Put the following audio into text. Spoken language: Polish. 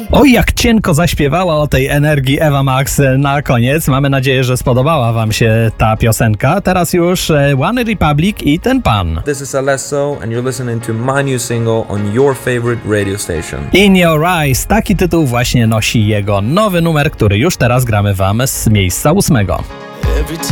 Oj, jak cienko zaśpiewała o tej energii Ewa Max na koniec. Mamy nadzieję, że spodobała wam się ta piosenka. Teraz już One Republic i ten pan. This is Alesso and you're listening to my new single on your favorite radio station. In Your Eyes, taki tytuł właśnie nosi jego nowy numer, który już teraz gramy wam z miejsca 8.